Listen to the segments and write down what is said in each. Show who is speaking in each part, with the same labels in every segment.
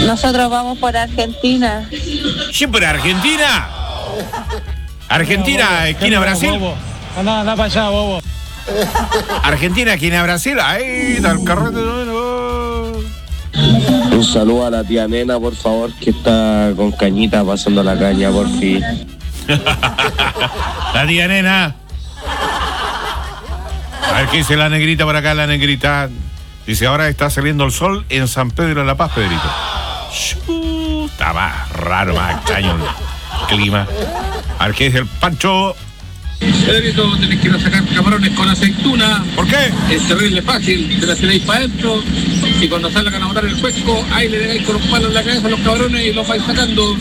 Speaker 1: Nosotros vamos por Argentina.
Speaker 2: ¿Sí por Argentina? Argentina, esquina Brasil.
Speaker 3: Anda para allá, bobo.
Speaker 2: Argentina, esquina Brasil. Ahí está el carrete.
Speaker 4: Un saludo a la tía Nena, por favor, que está con cañita pasando la caña, por fin.
Speaker 2: La tía Nena. A ver qué dice la negrita por acá, la negrita. Dice, ahora está saliendo el sol en San Pedro de la Paz, Pedrito. Está más raro, más extraño el clima. A ver qué dice el Pancho.
Speaker 5: Pedrito, tenés que ir a sacar camarones con aceituna.
Speaker 2: ¿Por qué?
Speaker 5: Es terrible fácil, te la tiráis para adentro y cuando salgan a enamorar el cuesco, ahí le dejáis con un palo en la cabeza a los cabrones y los vais sacando.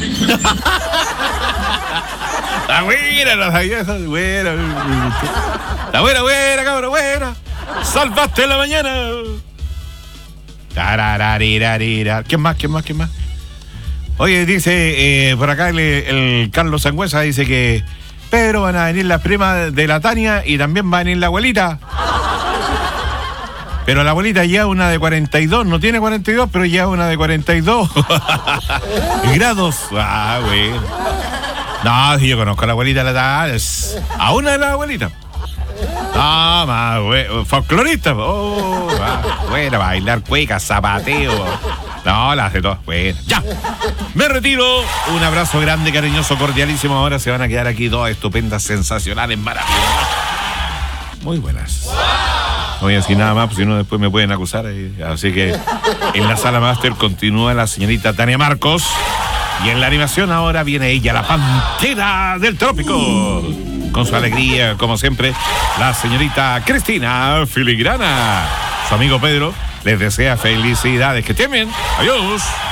Speaker 2: Está buena, la sabía, está buena. Está buena, cabrón, buena. Salvaste la mañana. Tarararirarira. ¿Quién más? Oye, dice por acá el Carlos Sangüesa, dice que Pedro van a venir las primas de la Tania y también va a venir la abuelita. Pero la abuelita ya una de 42, no tiene 42, pero ya una de 42 grados. Ah, güey. No, si yo conozco a la abuelita de la Tania, a una de las abuelitas. Ah, más, güey, folclorista. Oh, buena, bailar cueca, zapateo. No, la hace todas. Bueno, ya. Me retiro. Un abrazo grande, cariñoso, cordialísimo. Ahora se van a quedar aquí dos estupendas, sensacionales, maravillosas. Muy buenas. No voy a decir nada más, porque si no después me pueden acusar. Así que en la sala máster continúa la señorita Tania Marcos. Y en la animación ahora viene ella, la Pantera del Trópico. Con su alegría, como siempre, la señorita Cristina Filigrana. Su amigo Pedro les desea felicidades. Que estén bien. Adiós.